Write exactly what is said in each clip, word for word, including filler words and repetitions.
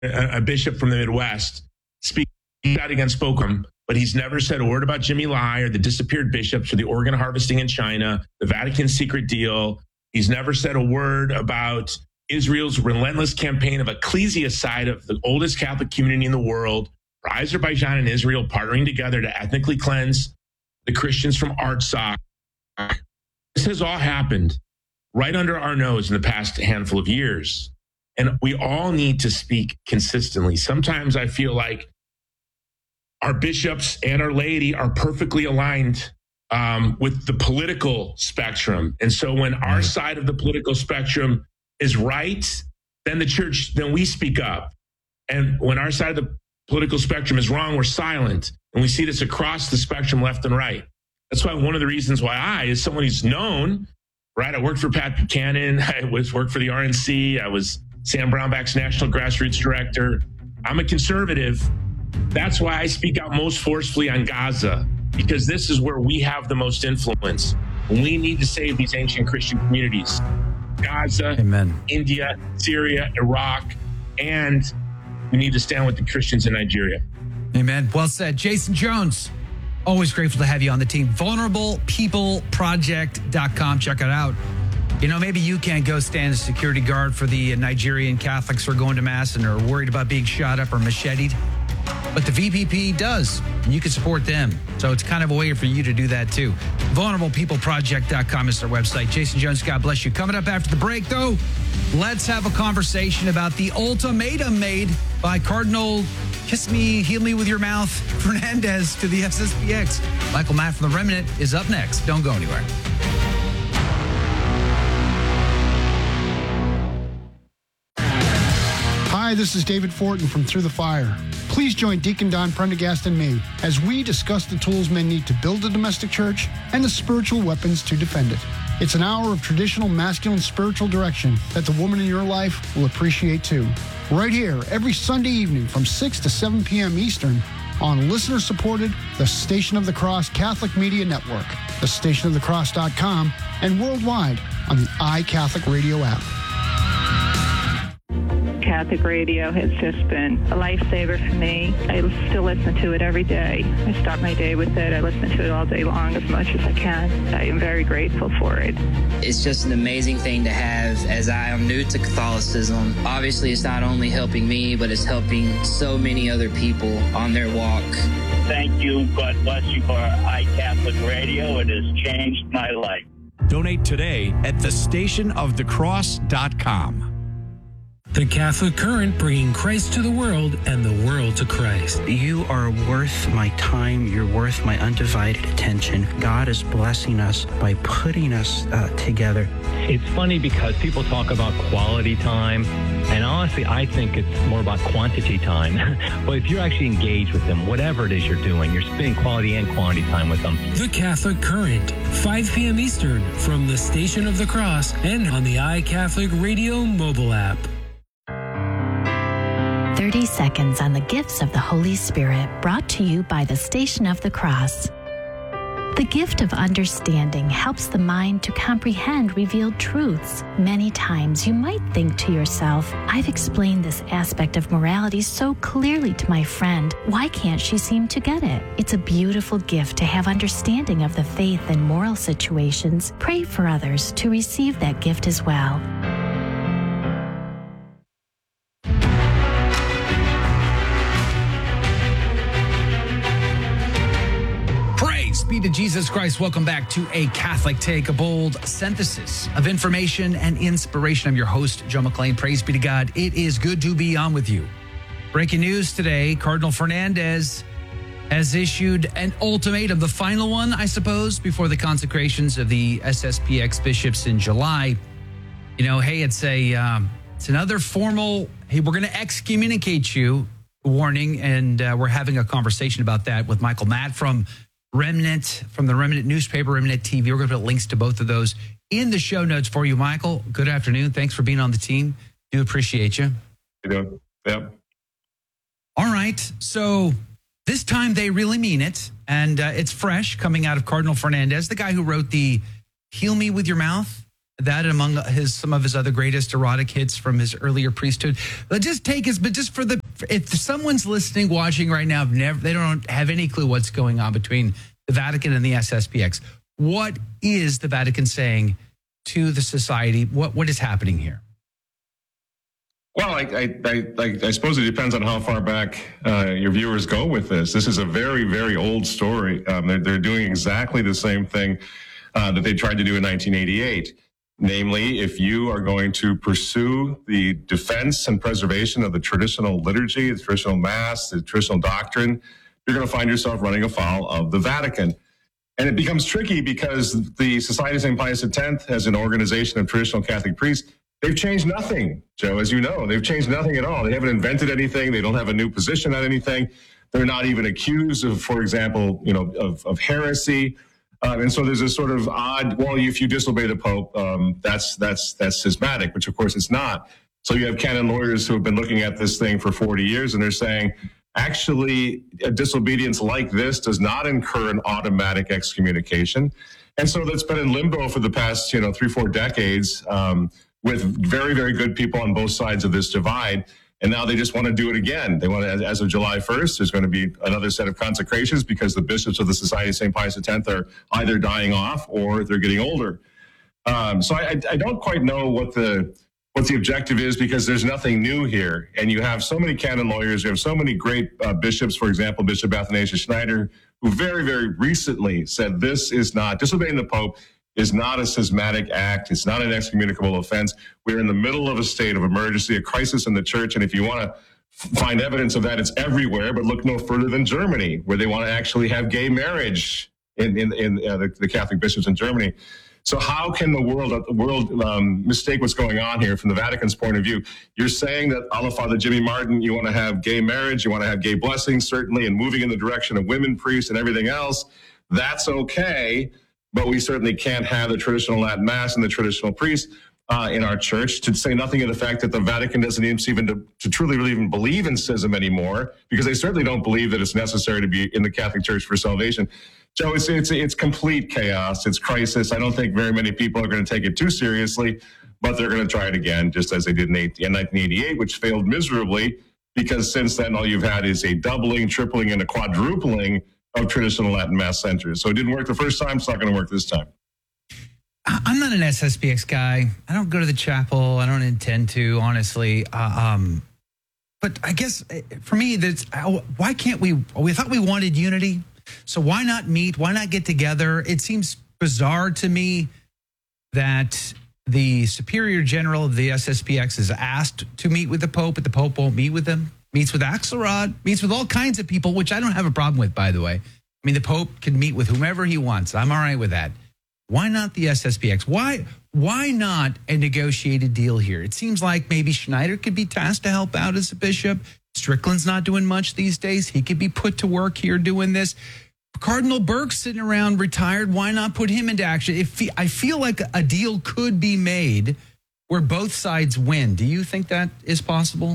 a, a bishop from the Midwest, speak out against Boko, but he's never said a word about Jimmy Lai or the disappeared bishops or the organ harvesting in China, the Vatican secret deal. He's never said a word about Israel's relentless campaign of ecclesiocide of the oldest Catholic community in the world, where Azerbaijan and Israel partnering together to ethnically cleanse the Christians from Artsakh. This has all happened right under our nose in the past handful of years. And we all need to speak consistently. Sometimes I feel like our bishops and our laity are perfectly aligned um, with the political spectrum. And so when our side of the political spectrum is right, then the church, then we speak up. And when our side of the political spectrum is wrong, we're silent. And we see this across the spectrum, left and right. That's why one of the reasons why I, as someone who's known, right, I worked for Pat Buchanan, I was worked for the R N C, I was Sam Brownback's national grassroots director. I'm a conservative. That's why I speak out most forcefully on Gaza, because this is where we have the most influence. We need to save these ancient Christian communities. Gaza, Amen. India, Syria, Iraq, and we need to stand with the Christians in Nigeria. Amen. Well said. Jason Jones, always grateful to have you on the team. vulnerable people project dot com. Check it out. You know, maybe you can't go stand as security guard for the Nigerian Catholics who are going to Mass and are worried about being shot up or macheted. But the V P P does, and you can support them. So it's kind of a way for you to do that too. vulnerable people project dot com is their website. Jason Jones, God bless you. Coming up after the break, though, let's have a conversation about the ultimatum made by Cardinal Kiss Me, Heal Me With Your Mouth Fernandez to the S S P X. Michael Matt from The Remnant is up next. Don't go anywhere. Hi, this is David Fortin from Through the Fire. Please join Deacon Don Prendergast and me as we discuss the tools men need to build a domestic church and the spiritual weapons to defend it. It's an hour of traditional masculine spiritual direction that the woman in your life will appreciate too. Right here, every Sunday evening from six to seven p.m. Eastern on listener-supported The Station of the Cross Catholic Media Network, the station of the cross dot com, and worldwide on the iCatholic Radio app. Catholic radio has just been a lifesaver for me. I still listen to it every day. I start my day with it. I listen to it all day long as much as I can. I am very grateful for it. It's just an amazing thing to have as I am new to Catholicism. Obviously, it's not only helping me, but it's helping so many other people on their walk. Thank you. God bless you for iCatholic Radio. It has changed my life. Donate today at the station of the cross dot com. The Catholic Current, bringing Christ to the world and the world to Christ. You are worth my time. You're worth my undivided attention. God is blessing us by putting us uh, together. It's funny because people talk about quality time, and honestly, I think it's more about quantity time. But if you're actually engaged with them, whatever it is you're doing, you're spending quality and quantity time with them. The Catholic Current, five p.m. Eastern, from the Station of the Cross and on the iCatholic Radio mobile app. thirty seconds on the gifts of the Holy Spirit, brought to you by the Station of the Cross. The gift of understanding helps the mind to comprehend revealed truths. Many times you might think to yourself, I've explained this aspect of morality so clearly to my friend. Why can't she seem to get it? It's a beautiful gift to have understanding of the faith and moral situations. Pray for others to receive that gift as well. Be to Jesus Christ. Welcome back to A Catholic Take, a bold synthesis of information and inspiration. I'm your host, Joe McClain. Praise be to God. It is good to be on with you. Breaking news today, Cardinal Fernandez has issued an ultimatum, the final one, I suppose, before the consecrations of the S S P X bishops in July. You know, hey, it's a um, it's another formal, hey, we're going to excommunicate you warning, and uh, we're having a conversation about that with Michael Matt from Remnant, from the Remnant newspaper, Remnant T V. We're going to put links to both of those in the show notes for you, Michael. Good afternoon. Thanks for being on the team. Do appreciate you. You Yep. All right. So this time they really mean it. And uh, it's fresh coming out of Cardinal Fernandez, the guy who wrote the Heal Me With Your Mouth, that among his some of his other greatest erotic hits from his earlier priesthood. But just take us, but just for the if someone's listening, watching right now, never they don't have any clue what's going on between the Vatican and the S S P X. What is the Vatican saying to the society? What what is happening here? Well, I, I, I, I suppose it depends on how far back uh, your viewers go with this. This is a very, very old story. Um, they're, they're doing exactly the same thing uh, that they tried to do in nineteen eighty-eight. Namely, if you are going to pursue the defense and preservation of the traditional liturgy, the traditional mass, the traditional doctrine, you're going to find yourself running afoul of the Vatican. And it becomes tricky because the Society of Saint Pius X, as an organization of traditional Catholic priests, they've changed nothing, Joe, as you know. They've changed nothing at all. They haven't invented anything. They don't have a new position on anything. They're not even accused of, for example, you know, of, of heresy. Um, and so there's a sort of odd, well, if you disobey the Pope, um, that's that's that's schismatic, which of course it's not. So you have canon lawyers who have been looking at this thing for forty years, and they're saying, actually, a disobedience like this does not incur an automatic excommunication. And so that's been in limbo for the past, you know, three, four decades, um, with very, very good people on both sides of this divide. And now they just want to do it again. They want to, as of July first, there's going to be another set of consecrations because the bishops of the Society of Saint Pius X are either dying off or they're getting older. Um, so I, I don't quite know what the what the objective is because there's nothing new here. And you have so many canon lawyers, you have so many great uh, bishops, for example, Bishop Athanasius Schneider, who very, very recently said this is not, disobeying the Pope is not a schismatic act. It's not an excommunicable offense. We're in the middle of a state of emergency, a crisis in the church. And if you want to f- find evidence of that, it's everywhere, but look no further than Germany, where they want to actually have gay marriage in, in, in uh, the, the Catholic bishops in Germany. So how can the world, the world um, mistake what's going on here from the Vatican's point of view? You're saying that, Allah Father Jimmy Martin, you want to have gay marriage, you want to have gay blessings, certainly, and moving in the direction of women priests and everything else. That's okay. But we certainly can't have the traditional Latin Mass and the traditional priest uh, in our church, to say nothing of the fact that the Vatican doesn't even seem to, to truly really even believe in schism anymore, because they certainly don't believe that it's necessary to be in the Catholic Church for salvation. Joe, it's, it's, it's complete chaos. It's crisis. I don't think very many people are going to take it too seriously, but they're going to try it again, just as they did in nineteen eighty-eight, which failed miserably, because since then all you've had is a doubling, tripling, and a quadrupling of traditional Latin Mass centers. So it didn't work the first time. It's not going to work this time. I'm not an S S P X guy. I don't go to the chapel. I don't intend to, honestly. Uh, um, but I guess for me, that's why can't we? We thought we wanted unity. So why not meet? Why not get together? It seems bizarre to me that the Superior General of the S S P X is asked to meet with the Pope, but the Pope won't meet with him. Meets with Axelrod, meets with all kinds of people, which I don't have a problem with, by the way. I mean, the Pope can meet with whomever he wants. I'm all right with that. Why not the S S P X? Why why not a negotiated deal here? It seems like maybe Schneider could be tasked to help out as a bishop. Strickland's not doing much these days. He could be put to work here doing this. Cardinal Burke's sitting around retired. Why not put him into action? If I feel like a deal could be made where both sides win. Do you think that is possible?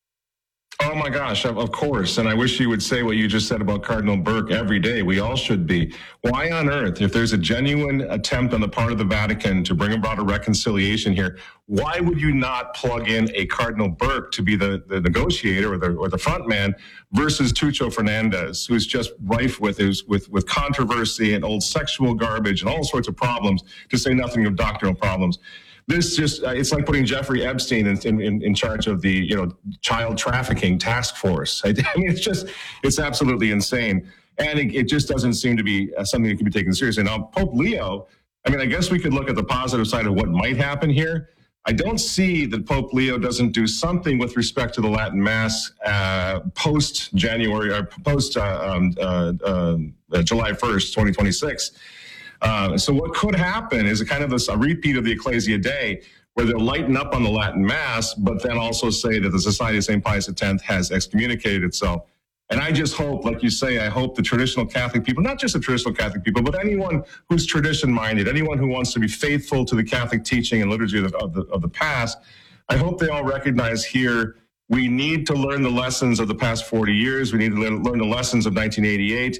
Oh, my gosh, of, of course. And I wish you would say what you just said about Cardinal Burke every day. We all should be. Why on earth, if there's a genuine attempt on the part of the Vatican to bring about a reconciliation here, why would you not plug in a Cardinal Burke to be the, the negotiator or the or the front man versus Tucho Fernandez, who's just rife with, his, with, with controversy and old sexual garbage and all sorts of problems, to say nothing of doctrinal problems? This just, uh, it's like putting Jeffrey Epstein in, in, in charge of the, you know, child trafficking task force. I, I mean, it's just, it's absolutely insane. And it, it just doesn't seem to be uh, something that can be taken seriously. Now, Pope Leo, I mean, I guess we could look at the positive side of what might happen here. I don't see that Pope Leo doesn't do something with respect to the Latin Mass uh, post-January, or post uh, um, uh, uh, July first, twenty twenty-six. Uh, so what could happen is a kind of a, a repeat of the Ecclesia Day, where they'll lighten up on the Latin Mass, but then also say that the Society of Saint Pius X has excommunicated itself. And I just hope, like you say, I hope the traditional Catholic people, not just the traditional Catholic people, but anyone who's tradition-minded, anyone who wants to be faithful to the Catholic teaching and liturgy of the, of the, of the past, I hope they all recognize here we need to learn the lessons of the past forty years. We need to learn, learn the lessons of nineteen eighty-eight.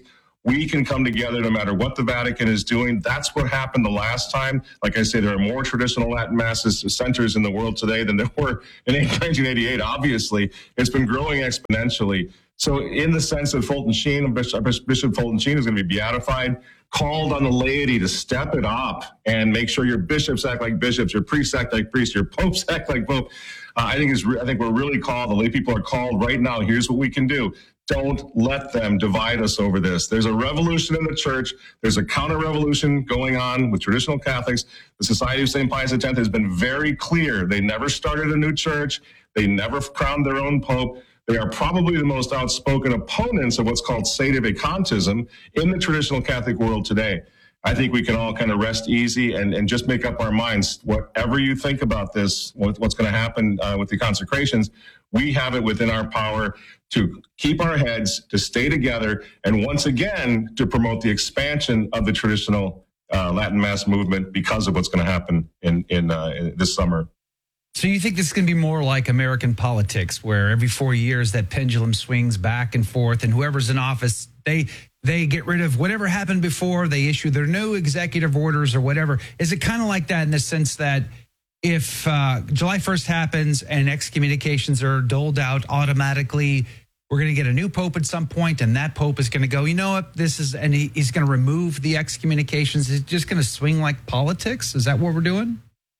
We can come together no matter what the Vatican is doing. That's what happened the last time. Like I say, there are more traditional Latin Masses centers in the world today than there were in nineteen eighty-eight. Obviously, it's been growing exponentially. So in the sense that Fulton Sheen, Bishop, Bishop Fulton Sheen is going to be beatified, called on the laity to step it up and make sure your bishops act like bishops, your priests act like priests, your popes act like pope. Uh, I think is re- I think we're really called. The lay people are called right now. Here's what we can do. Don't let them divide us over this. There's a revolution in the church. There's a counter-revolution going on with traditional Catholics. The Society of Saint Pius X has been very clear. They never started a new church. They never crowned their own pope. They are probably the most outspoken opponents of what's called sedevacantism in the traditional Catholic world today. I think we can all kind of rest easy and, and just make up our minds. Whatever you think about this, what, what's going to happen uh, with the consecrations, we have it within our power to keep our heads, to stay together, and once again, to promote the expansion of the traditional uh, Latin Mass movement because of what's going to happen in, in, uh, in this summer. So you think this is going to be more like American politics, where every four years that pendulum swings back and forth, and whoever's in office, they they get rid of whatever happened before, they issue their new executive orders or whatever. Is it kind of like that in the sense that if uh, July first happens and excommunications are doled out automatically, we're going to get a new pope at some point, and that pope is going to go, you know what, this is, and he, he's going to remove the excommunications. It's just going to swing like politics. Is that what we're doing?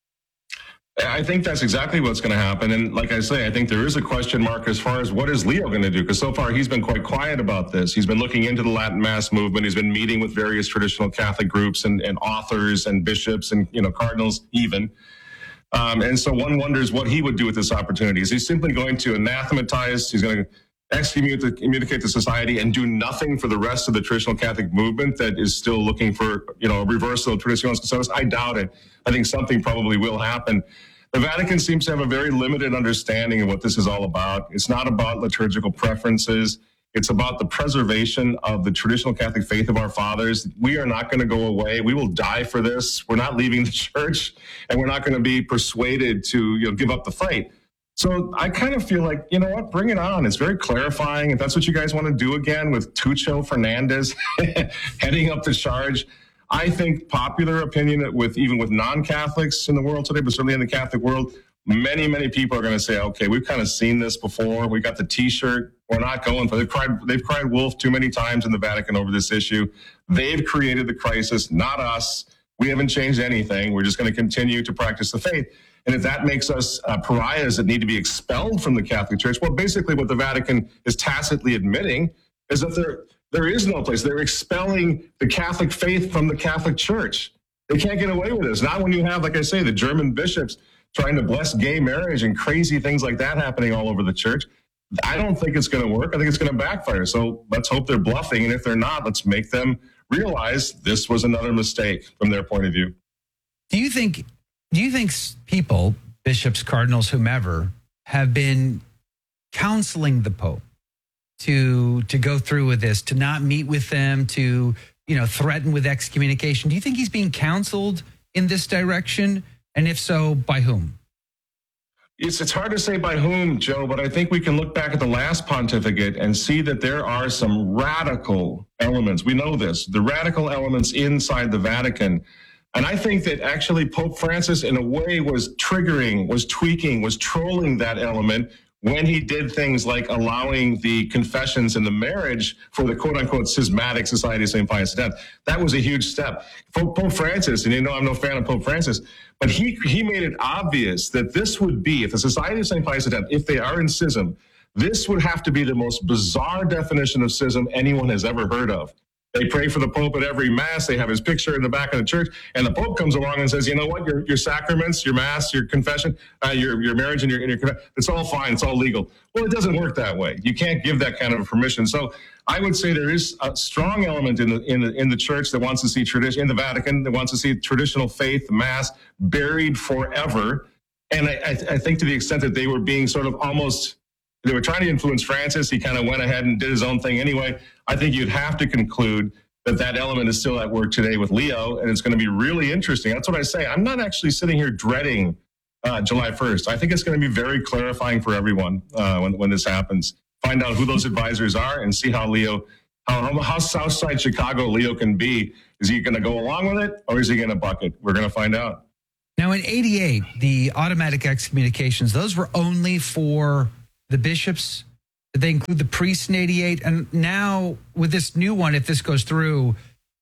I think that's exactly what's going to happen. And like I say, I think there is a question mark as far as what is Leo going to do? Because so far he's been quite quiet about this. He's been looking into the Latin Mass movement. He's been meeting with various traditional Catholic groups and, and authors and bishops and, you know, cardinals even. Um, and so one wonders what he would do with this opportunity. Is he simply going to anathematize? He's going to excommunicate the society and do nothing for the rest of the traditional Catholic movement that is still looking for, you know, a reversal of Traditionis Custodes? I doubt it. I think something probably will happen. The Vatican seems to have a very limited understanding of what this is all about. It's not about liturgical preferences. It's about the preservation of the traditional Catholic faith of our fathers. We are not going to go away. We will die for this. We're not leaving the church, and we're not going to be persuaded to, you know, give up the fight. So I kind of feel like, you know what, bring it on. It's very clarifying. If that's what you guys want to do again with Tucho Fernandez heading up the charge, I think popular opinion with even with non-Catholics in the world today, but certainly in the Catholic world, many, many people are going to say, okay, we've kind of seen this before. We got the T-shirt. We're not going for it. They've cried, they've cried wolf too many times in the Vatican over this issue. They've created the crisis, not us. We haven't changed anything. We're just going to continue to practice the faith. And if that makes us uh, pariahs that need to be expelled from the Catholic Church, well, basically what the Vatican is tacitly admitting is that there there is no place. They're expelling the Catholic faith from the Catholic Church. They can't get away with this. Not when you have, like I say, the German bishops trying to bless gay marriage and crazy things like that happening all over the church. I don't think it's going to work. I think it's going to backfire. So let's hope they're bluffing. And if they're not, let's make them realize this was another mistake from their point of view. Do you think... Do you think people, bishops, cardinals, whomever, have been counseling the Pope to to go through with this, to not meet with them, to, you know, threaten with excommunication? Do you think he's being counseled in this direction? And if so, by whom? It's, it's hard to say by whom, Joe, but I think we can look back at the last pontificate and see that there are some radical elements. We know this, the radical elements inside the Vatican. And I think that actually Pope Francis, in a way, was triggering, was tweaking, was trolling that element when he did things like allowing the confessions and the marriage for the quote-unquote schismatic Society of Saint Pius X. That was a huge step. Pope Francis, and you know I'm no fan of Pope Francis, but he he made it obvious that this would be, if the Society of Saint Pius X, if they are in schism, this would have to be the most bizarre definition of schism anyone has ever heard of. They pray for the Pope at every Mass. They have his picture in the back of the church. And the Pope comes along and says, you know what, your your sacraments, your Mass, your confession, uh, your, your marriage and your, and your, it's all fine. It's all legal. Well, it doesn't work that way. You can't give that kind of a permission. So I would say there is a strong element in the in the, in the church that wants to see tradition, in the Vatican, that wants to see traditional faith, Mass, buried forever. And I, I, I think to the extent that they were being sort of almost, they were trying to influence Francis, he kind of went ahead and did his own thing anyway. I think you'd have to conclude that that element is still at work today with Leo, and it's going to be really interesting. That's what I say. I'm not actually sitting here dreading uh, July first. I think it's going to be very clarifying for everyone uh, when, when this happens. Find out who those advisors are and see how Leo how, how Southside Chicago Leo can be. Is he going to go along with it, or is he going to buck it? We're going to find out. Now, in eighty-eight, the automatic excommunications, those were only for the bishops. Did they include the priests in eighty-eight? And now, with this new one, if this goes through,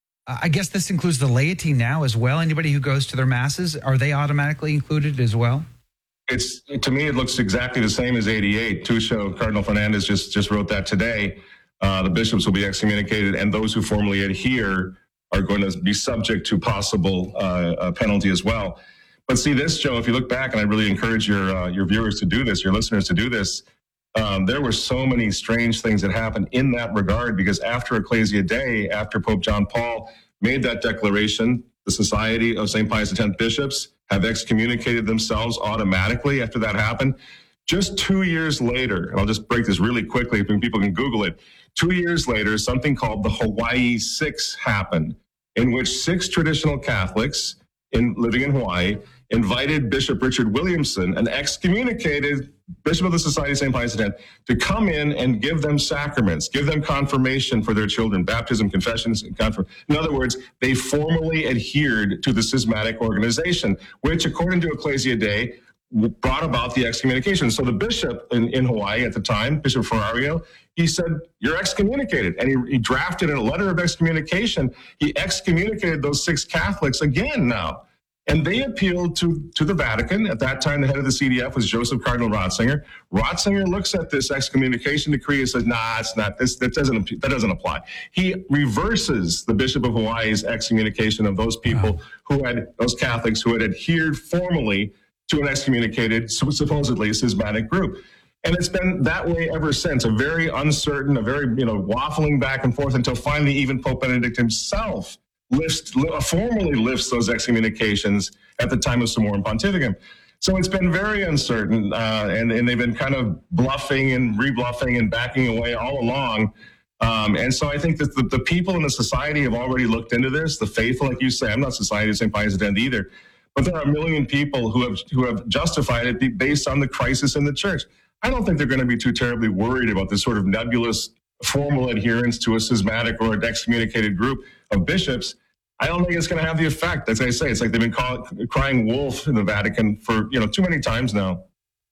I guess this includes the laity now as well. Anybody who goes to their masses, are they automatically included as well? It's, to me, it looks exactly the same as eighty-eight. Tusho, Cardinal Fernandez just, just wrote that today. Uh, the bishops will be excommunicated, and those who formally adhere are going to be subject to possible uh, uh, penalty as well. But see this, Joe, if you look back, and I really encourage your uh, your viewers to do this, your listeners to do this, um, there were so many strange things that happened in that regard, because after Ecclesia Day, after Pope John Paul made that declaration, the Society of Saint Pius X bishops have excommunicated themselves automatically after that happened. Just two years later, and I'll just break this really quickly, people can Google it. Two years later, something called the Hawaii Six happened, in which six traditional Catholics in living in Hawaii invited Bishop Richard Williamson, an excommunicated Bishop of the Society of Saint Pius X, to come in and give them sacraments, give them confirmation for their children, baptism, confessions, and confirm. In other words, they formally adhered to the schismatic organization, which, according to Ecclesia Day, brought about the excommunication. So the bishop in, in Hawaii at the time, Bishop Ferrario, he said, you're excommunicated. And he, he drafted a letter of excommunication. He excommunicated those six Catholics again now. And they appealed to, to the Vatican. At that time, the head of the C D F was Joseph Cardinal Ratzinger. Ratzinger looks at this excommunication decree and says, nah, it's not, this, that doesn't, that doesn't apply. He reverses the Bishop of Hawaii's excommunication of those people wow. who had, those Catholics who had adhered formally to an excommunicated, supposedly schismatic group. And it's been that way ever since, a very uncertain, a very, you know, waffling back and forth until finally even Pope Benedict himself lifts, formally lifts those excommunications at the time of Summorum Pontificum. So it's been very uncertain, uh, and, and they've been kind of bluffing and rebluffing and backing away all along. Um, and so I think that the, the people in the society have already looked into this, the faithful, like you say. I'm not Society of Saint Pius X either. But there are a million people who have who have justified it based on the crisis in the church. I don't think they're going to be too terribly worried about this sort of nebulous formal adherence to a schismatic or an excommunicated group of bishops. I don't think it's going to have the effect. As I say, it's like they've been call, crying wolf in the Vatican for, you know, too many times now.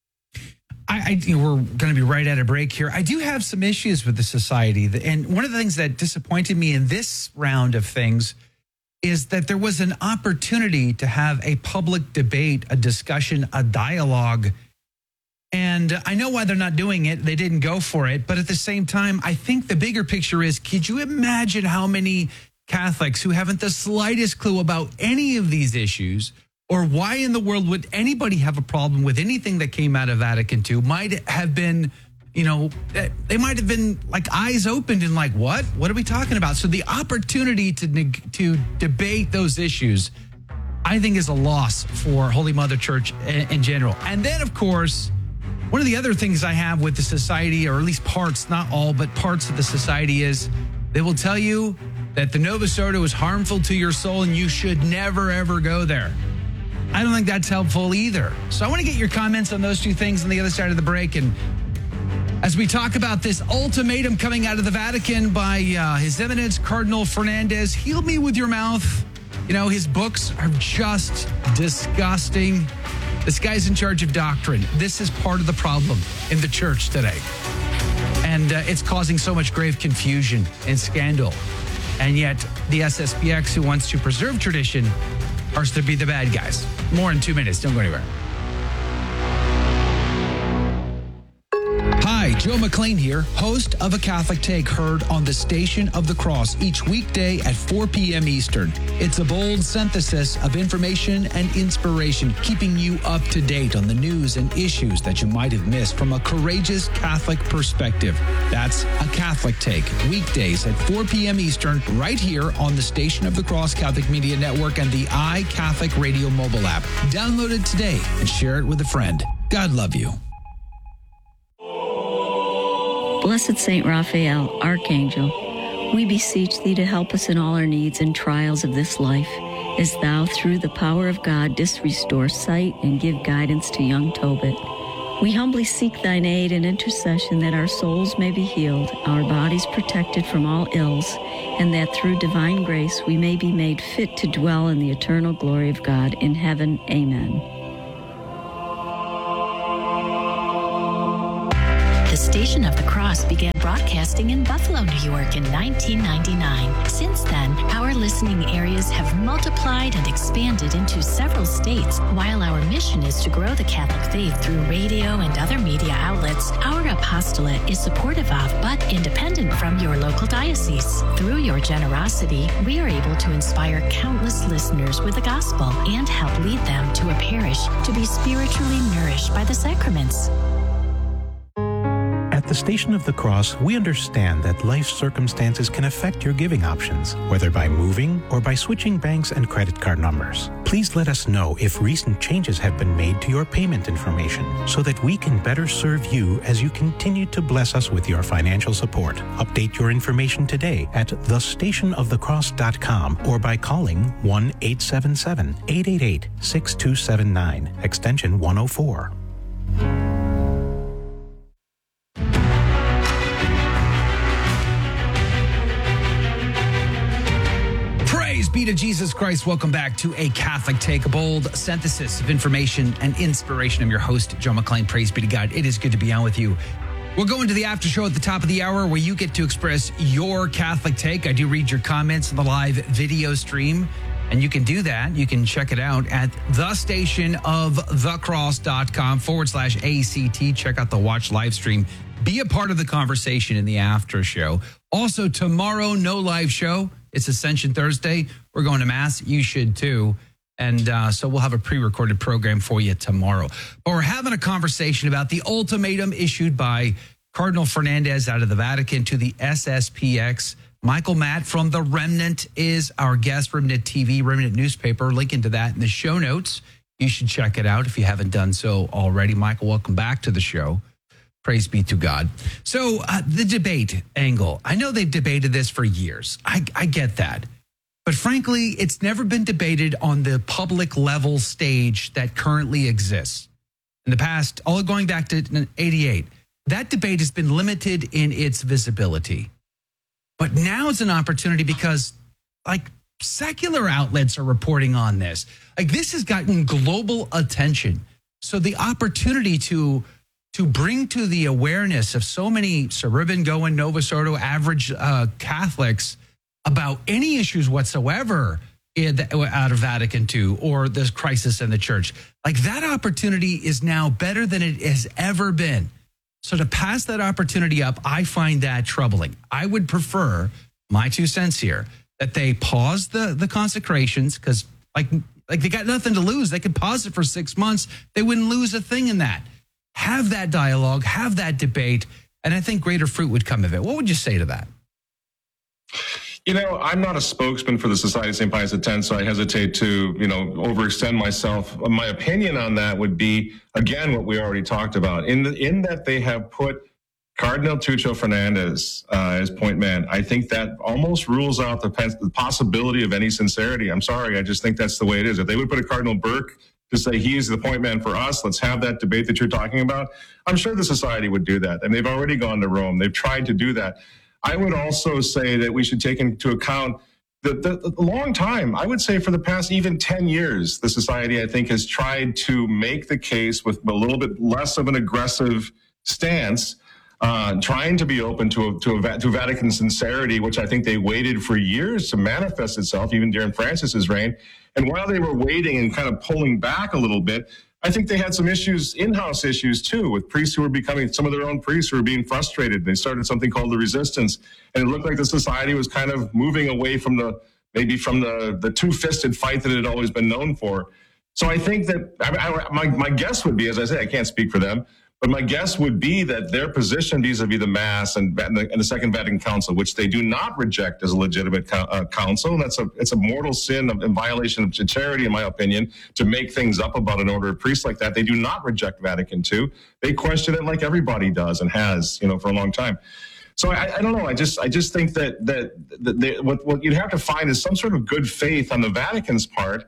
I, I you know, we're going to be right at a break here. I do have some issues with the society. And one of the things that disappointed me in this round of things is that there was an opportunity to have a public debate, a discussion, a dialogue. And I know why they're not doing it. They didn't go for it. But at the same time, I think the bigger picture is, could you imagine how many Catholics who haven't the slightest clue about any of these issues, or why in the world would anybody have a problem with anything that came out of Vatican Two, might have been, you know, they might have been like eyes opened and like, what? What are we talking about? So the opportunity to to debate those issues, I think, is a loss for Holy Mother Church in general. And then, of course, one of the other things I have with the society, or at least parts, not all, but parts of the society, is they will tell you that the Novus Ordo is harmful to your soul and you should never, ever go there. I don't think that's helpful either. So I want to get your comments on those two things on the other side of the break. And as we talk about this ultimatum coming out of the Vatican by uh, His Eminence Cardinal Fernandez, heal me with your mouth. You know, his books are just disgusting. This guy's in charge of doctrine. This is part of the problem in the church today. And uh, it's causing so much grave confusion and scandal. And yet the S S P X, who wants to preserve tradition, are to be the bad guys. More in two minutes. Don't go anywhere. Hi, Joe McClain here, host of A Catholic Take, heard on the Station of the Cross each weekday at four p.m. Eastern. It's a bold synthesis of information and inspiration, keeping you up to date on the news and issues that you might have missed from a courageous Catholic perspective. That's A Catholic Take, weekdays at four p.m. Eastern, right here on the Station of the Cross Catholic Media Network and the iCatholic Radio mobile app. Download it today and share it with a friend. God love you. Blessed Saint Raphael, Archangel, we beseech thee to help us in all our needs and trials of this life, as thou, through the power of God, didst restore sight and give guidance to young Tobit. We humbly seek thine aid and intercession that our souls may be healed, our bodies protected from all ills, and that through divine grace we may be made fit to dwell in the eternal glory of God in heaven. Amen. The Station of the Cross began broadcasting in Buffalo, New York in nineteen ninety-nine. Since then, our listening areas have multiplied and expanded into several states. While our mission is to grow the Catholic faith through radio and other media outlets, our apostolate is supportive of but independent from your local diocese. Through your generosity, we are able to inspire countless listeners with the gospel and help lead them to a parish to be spiritually nourished by the sacraments. At the Station of the Cross, we understand that life circumstances can affect your giving options, whether by moving or by switching banks and credit card numbers. Please let us know if recent changes have been made to your payment information so that we can better serve you as you continue to bless us with your financial support. Update your information today at the station of the cross dot com or by calling one eight seven seven, eight eight eight, six two seven nine, extension one oh four. Praise be to Jesus Christ. Welcome back to A Catholic Take, a bold synthesis of information and inspiration. I'm your host, Joe McClain. Praise be to God. It is good to be on with you. We'll go into the after show at the top of the hour where you get to express your Catholic take. I do read your comments on the live video stream, and you can do that. You can check it out at the station of the cross dot com forward slash A C T. Check out the watch live stream. Be a part of the conversation in the after show. Also, tomorrow, no live show. It's Ascension Thursday. We're going to Mass. You should too. And uh, so we'll have a pre-recorded program for you tomorrow. But we're having a conversation about the ultimatum issued by Cardinal Fernandez out of the Vatican to the S S P X. Michael Matt from The Remnant is our guest, Remnant T V, Remnant newspaper. Link into that in the show notes. You should check it out if you haven't done so already. Michael, welcome back to the show. Praise be to God. So uh, the debate angle, I know they've debated this for years. I, I get that. But frankly, it's never been debated on the public level stage that currently exists. In the past, all going back to eighty-eight, that debate has been limited in its visibility. But now it's an opportunity because, like, secular outlets are reporting on this. Like, this has gotten global attention. So the opportunity to to bring to the awareness of so many suburban going Novus Ordo average uh, Catholics about any issues whatsoever in the, out of Vatican Two or this crisis in the church, like that opportunity is now better than it has ever been. So to pass that opportunity up, I find that troubling. I would prefer, my two cents here, that they pause the, the consecrations because like, like they got nothing to lose. They could pause it for six months. They wouldn't lose a thing in that. Have that dialogue, have that debate, and I think greater fruit would come of it. What would you say to that? You know, I'm not a spokesman for the Society of Saint Pius X, so I hesitate to, you know, overextend myself. My opinion on that would be, again, what we already talked about. In the, in that they have put Cardinal Tuccio Fernandez uh, as point man, I think that almost rules out the, the possibility of any sincerity. I'm sorry, I just think that's the way it is. If they would put a Cardinal Burke to say he is the point man for us, let's have that debate that you're talking about, I'm sure the society would do that. And they've already gone to Rome. They've tried to do that. I would also say that we should take into account the, the, the long time, I would say for the past even ten years, the society, I think, has tried to make the case with a little bit less of an aggressive stance, uh, trying to be open to a, to, a, to Vatican sincerity, which I think they waited for years to manifest itself, even during Francis's reign. And while they were waiting and kind of pulling back a little bit, I think they had some issues, in-house issues too, with priests who were becoming, some of their own priests who were being frustrated. They started something called the Resistance, and it looked like the society was kind of moving away from the, maybe from the, the two-fisted fight that it had always been known for. So I think that, I, I, my, my guess would be, as I say, I can't speak for them, but my guess would be that their position vis-a-vis the Mass and, and, the, and the Second Vatican Council, which they do not reject as a legitimate co- uh, council, and that's a it's a mortal sin of, in violation of charity, in my opinion, to make things up about an order of priests like that. They do not reject Vatican Two. They question it like everybody does and has, you know, for a long time. So I, I don't know. I just I just think that that, that they, what what you'd have to find is some sort of good faith on the Vatican's part.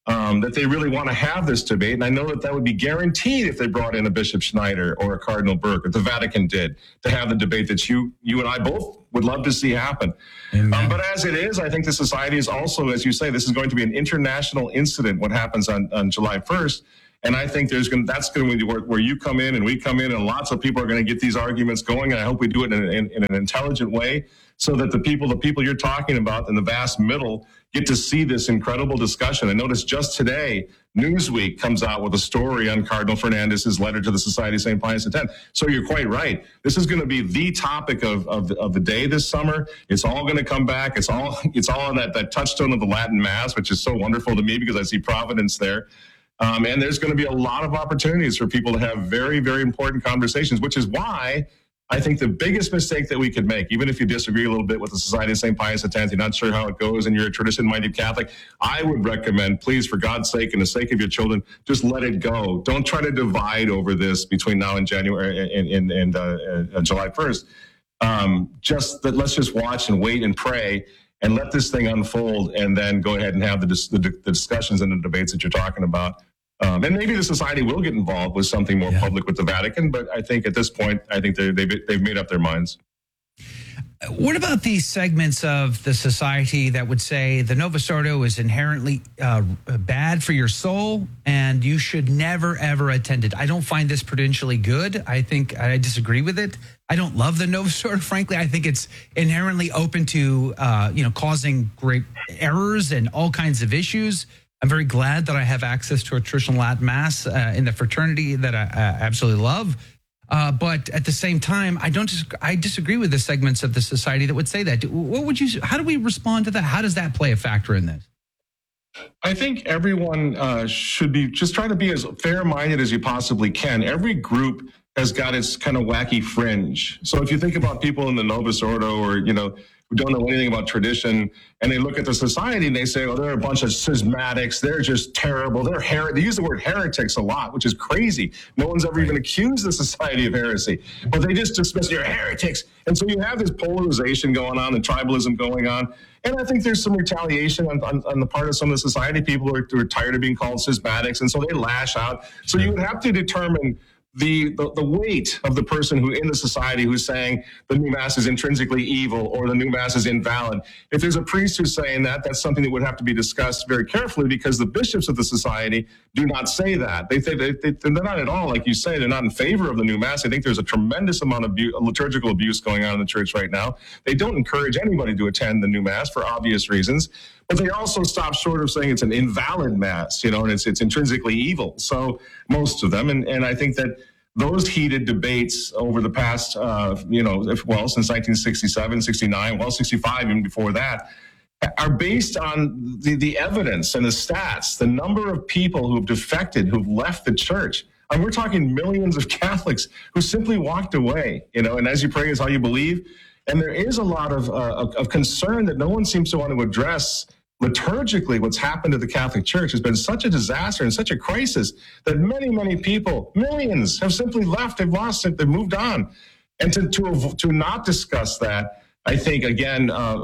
um, that they really want to have this debate. And I know that that would be guaranteed if they brought in a Bishop Schneider or a Cardinal Burke, if the Vatican did, to have the debate that you you and I both would love to see happen. Um, but as it is, I think the society is also, as you say, this is going to be an international incident, what happens on, on July first. And I think there's going that's going to be where, where you come in and we come in, and lots of people are going to get these arguments going. And I hope we do it in, in, in an intelligent way, so that the people, the people you're talking about in the vast middle, get to see this incredible discussion. I noticed just today, Newsweek comes out with a story on Cardinal Fernandez's letter to the Society of Saint Pius X. So you're quite right. This is going to be the topic of, of, the, of the day this summer. It's all going to come back. It's all it's all on that, that touchstone of the Latin Mass, which is so wonderful to me because I see providence there. Um, and there's going to be a lot of opportunities for people to have very, very important conversations, which is why I think the biggest mistake that we could make, even if you disagree a little bit with the Society of Saint Pius X, you're not sure how it goes and you're a tradition-minded Catholic, I would recommend, please, for God's sake and the sake of your children, just let it go. Don't try to divide over this between now and January and, and, and uh, uh, July first. Um, just that, let's just watch and wait and pray and let this thing unfold, and then go ahead and have the, the, the discussions and the debates that you're talking about. Um, and maybe the society will get involved with something more yeah. public with the Vatican, but I think at this point, I think they've, they've made up their minds. What about these segments of the society that would say the Novus Ordo is inherently uh, bad for your soul and you should never, ever attend it? I don't find this prudentially good. I think I disagree with it. I don't love the Novus Ordo, frankly. I think it's inherently open to, uh, you know, causing great errors and all kinds of issues. I'm very glad that I have access to a traditional Latin Mass uh, in the fraternity that I, I absolutely love. Uh, but at the same time, I don't. Dis- I disagree with the segments of the society that would say that. What would you? How do we respond to that? How does that play a factor in this? I think everyone uh, should be just try to be as fair-minded as you possibly can. Every group has got its kind of wacky fringe. So if you think about people in the Novus Ordo, or you know, who don't know anything about tradition, and they look at the society and they say, oh, they're a bunch of schismatics. They're just terrible. They're her- They use the word heretics a lot, which is crazy. No one's ever even accused the society of heresy, but they just dismiss you're heretics. And so you have this polarization going on and tribalism going on. And I think there's some retaliation on, on, on the part of some of the society people who are, who are tired of being called schismatics. And so they lash out. So you would have to determine The, the the weight of the person who in the society who's saying the new mass is intrinsically evil or the new mass is invalid. If there's a priest who's saying that, that's something that would have to be discussed very carefully, because the bishops of the society do not say that. They think they, they, they're not at all, like you say, they're not in favor of the new mass. I think there's a tremendous amount of abu- liturgical abuse going on in the church right now. They don't encourage anybody to attend the new mass for obvious reasons. But they also stop short of saying it's an invalid mass, you know, and it's it's intrinsically evil. So most of them, and, and I think that those heated debates over the past, uh, you know, if, well, since nineteen sixty-seven, sixty-nine, well, sixty-five, even before that, are based on the, the evidence and the stats, the number of people who've defected, who've left the church. And we're talking millions of Catholics who simply walked away, you know, and as you pray is how you believe. And there is a lot of, uh, of, of concern that no one seems to want to address. Liturgically, what's happened to the Catholic Church has been such a disaster and such a crisis that many, many people, millions, have simply left. They've lost it. They've moved on. And to to, to not discuss that, I think, again, uh,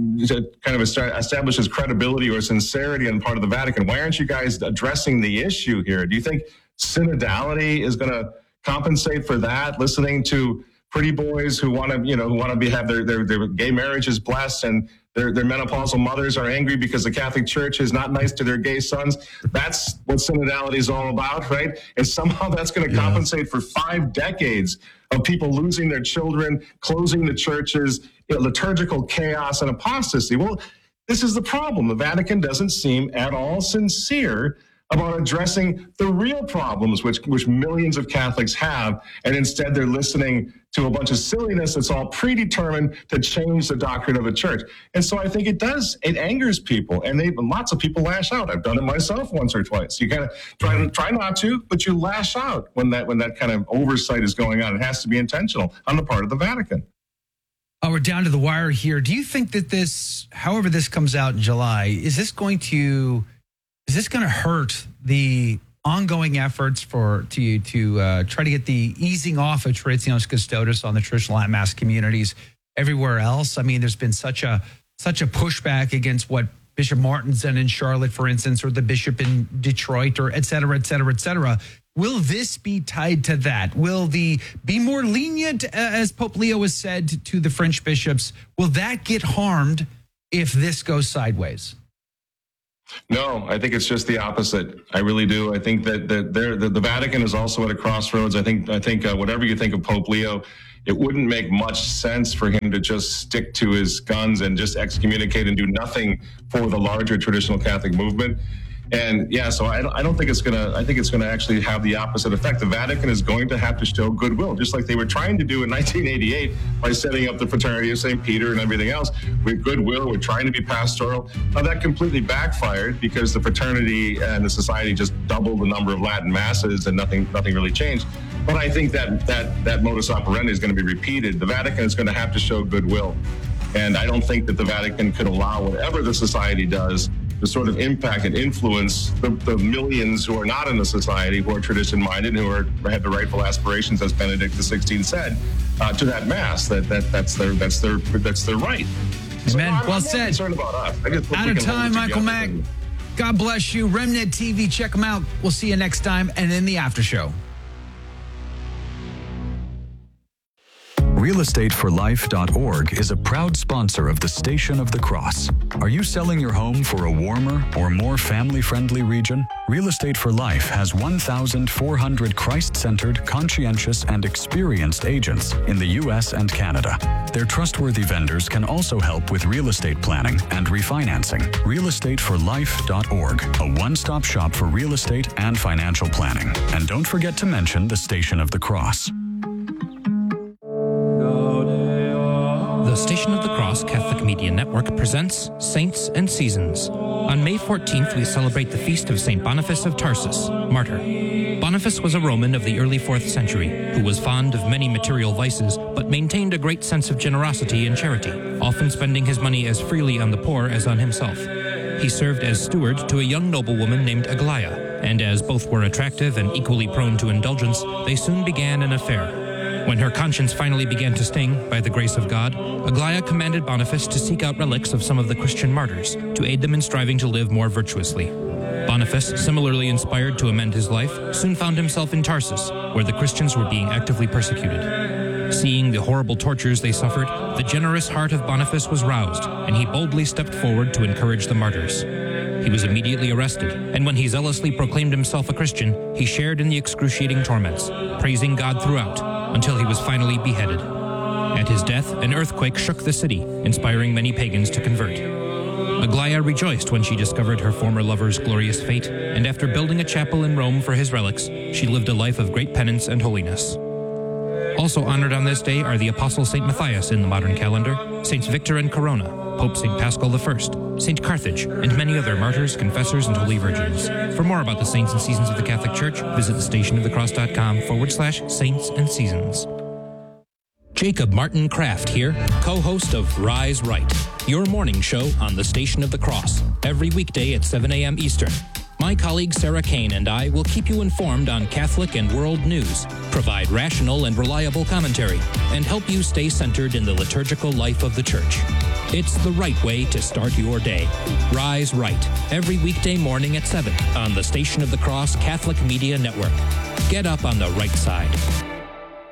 kind of establishes credibility or sincerity on the part of the Vatican. Why aren't you guys addressing the issue here? Do you think synodality is going to compensate for that? Listening to pretty boys who want to, you know, who want to be have their, their their gay marriages blessed, and their their menopausal mothers are angry because the Catholic Church is not nice to their gay sons. That's what synodality is all about, right? And somehow that's going to yeah. compensate for five decades of people losing their children, closing the churches, you know, liturgical chaos and apostasy. Well, this is the problem. The Vatican doesn't seem at all sincere about addressing the real problems which which millions of Catholics have, and instead they're listening to a bunch of silliness that's all predetermined to change the doctrine of the church. And so I think it does, it angers people, and they lots of people lash out. I've done it myself once or twice. You kind of try try not to, but you lash out when that when that kind of oversight is going on. It has to be intentional on the part of the Vatican. Oh, we're down to the wire here. Do you think that this, however this comes out in July, is this going to Is this going to hurt the ongoing efforts for to to uh, try to get the easing off of Traditionis Custodes on the traditional Latin Mass communities everywhere else? I mean, there's been such a such a pushback against what Bishop Martinson in Charlotte, for instance, or the bishop in Detroit, or et cetera, et cetera, et cetera. Will this be tied to that? Will the be more lenient, uh, as Pope Leo has said, to the French bishops? Will that get harmed if this goes sideways? No, I think it's just the opposite. I really do. I think that that there, the, the Vatican is also at a crossroads. I think I think uh, whatever you think of Pope Leo, it wouldn't make much sense for him to just stick to his guns and just excommunicate and do nothing for the larger traditional Catholic movement. And yeah, so I don't, I don't think it's gonna. I think it's gonna actually have the opposite effect. The Vatican is going to have to show goodwill, just like they were trying to do in nineteen eighty-eight by setting up the Fraternity of Saint Peter and everything else. With goodwill, we're trying to be pastoral. Now that completely backfired because the fraternity and the society just doubled the number of Latin masses and nothing, nothing really changed. But I think that that that modus operandi is going to be repeated. The Vatican is going to have to show goodwill, and I don't think that the Vatican could allow whatever the society does to sort of impact and influence the, the millions who are not in the society, who are tradition-minded, who are have the rightful aspirations, as Benedict the sixteenth said, uh, to that mass. That that that's their that's their that's their right. So Amen. I'm, well I'm said. Concerned about us. I guess Out of time, Michael Mack. God bless you. Remnant T V, check them out. We'll see you next time, and in the after show. real estate for life dot org is a proud sponsor of the Station of the Cross. Are you selling your home for a warmer or more family-friendly region? Real Estate for Life has one thousand four hundred Christ-centered, conscientious, and experienced agents in the U S and Canada. Their trustworthy vendors can also help with real estate planning and refinancing. real estate for life dot org, a one-stop shop for real estate and financial planning. And don't forget to mention the Station of the Cross. The Station of the Cross Catholic Media Network presents Saints and Seasons. On May fourteenth, we celebrate the feast of Saint Boniface of Tarsus, martyr. Boniface was a Roman of the early fourth century who was fond of many material vices but maintained a great sense of generosity and charity, often spending his money as freely on the poor as on himself. He served as steward to a young noblewoman named Aglaia, and as both were attractive and equally prone to indulgence, they soon began an affair. When her conscience finally began to sting, by the grace of God, Aglaia commanded Boniface to seek out relics of some of the Christian martyrs, to aid them in striving to live more virtuously. Boniface, similarly inspired to amend his life, soon found himself in Tarsus, where the Christians were being actively persecuted. Seeing the horrible tortures they suffered, the generous heart of Boniface was roused, and he boldly stepped forward to encourage the martyrs. He was immediately arrested, and when he zealously proclaimed himself a Christian, he shared in the excruciating torments, praising God throughout, until he was finally beheaded. At his death, an earthquake shook the city, inspiring many pagans to convert. Aglaia rejoiced when she discovered her former lover's glorious fate, and after building a chapel in Rome for his relics, she lived a life of great penance and holiness. Also honored on this day are the Apostle Saint Matthias in the modern calendar, Saints Victor and Corona, Pope Saint Paschal the First, Saint Carthage, and many other martyrs, confessors, and holy virgins. For more about the saints and seasons of the Catholic Church, visit thestationofthecross.com forward slash saints and seasons. Jacob Martin Kraft here, co-host of Rise Right, your morning show on the Station of the Cross, every weekday at seven a.m. Eastern. My colleague Sarah Kane and I will keep you informed on Catholic and world news, provide rational and reliable commentary, and help you stay centered in the liturgical life of the Church. It's the right way to start your day. Rise Right, every weekday morning at seven on the Station of the Cross Catholic Media Network. Get up on the right side.